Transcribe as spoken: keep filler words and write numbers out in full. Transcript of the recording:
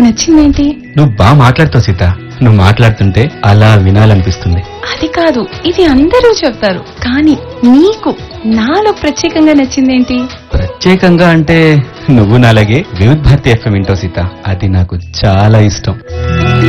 నచ్చిందేంటి? నువ్వు బాగా మాట్లాడుతావు సీత. నువ్వు మాట్లాడుతుంటే అలా వినాలనిపిస్తుంది. అది కాదు, ఇది అందరూ చెప్తారు, కానీ నీకు నాలో ప్రత్యేకంగా నచ్చిందేంటి? ప్రత్యేకంగా అంటే నువ్వు నాలాగే వివిధ భారతి ఎఫ్ఎం వింటావు సీత. అది నాకు చాలా ఇష్టం.